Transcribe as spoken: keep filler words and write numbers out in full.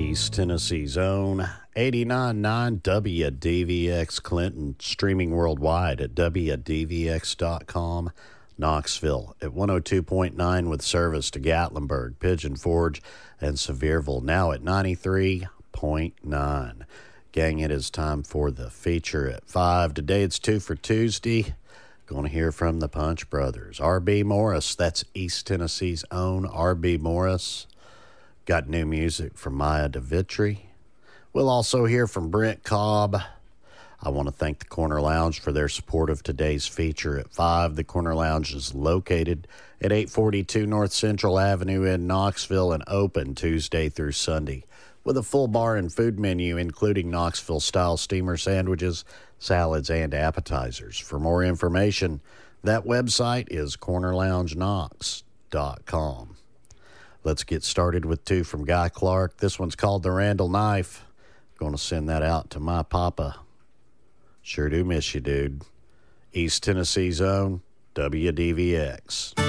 East Tennessee's own eighty-nine point nine W D V X Clinton, streaming worldwide at W D V X dot com. Knoxville at one oh two point nine with service to Gatlinburg, Pigeon Forge, and Sevierville, now at ninety-three point nine. Gang, it is time for the feature at five. Today it's two for Tuesday. Going to hear from the Punch Brothers. R B Morris, that's East Tennessee's own R B Morris. Got new music from Maya DeVitri. We'll also hear from Brent Cobb. I want to thank the Corner Lounge for their support of today's feature at five. The Corner Lounge is located at eight forty-two North Central Avenue in Knoxville and open Tuesday through Sunday with a full bar and food menu, including Knoxville-style steamer sandwiches, salads, and appetizers. For more information, that website is corner lounge knox dot com. Let's get started with two from Guy Clark. This one's called The Randall Knife. Going to send that out to my papa. Sure do miss you, dude. East Tennessee's own W D V X.